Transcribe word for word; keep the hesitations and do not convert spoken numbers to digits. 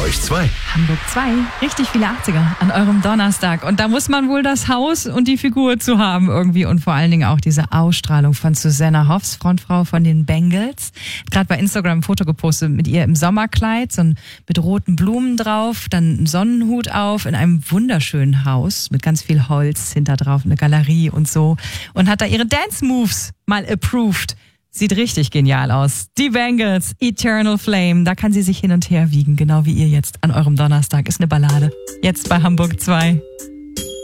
euch zwei. Hamburg zwei, richtig viele achtziger an eurem Donnerstag. Und da muss man wohl das Haus und die Figur zu haben irgendwie und vor allen Dingen auch diese Ausstrahlung von Susanna Hoffs, Frontfrau von den Bengals. Gerade bei Instagram ein Foto gepostet mit ihr im Sommerkleid, so mit roten Blumen drauf, dann einen Sonnenhut auf, in einem wunderschönen Haus mit ganz viel Holz hinter drauf, eine Galerie und so. Und hat da ihre Dance-Moves mal approved. Sieht richtig genial aus. Die Bengals, Eternal Flame, da kann sie sich hin und her wiegen, genau wie ihr jetzt an eurem Donnerstag. Ist eine Ballade. Jetzt bei Hamburg zwei.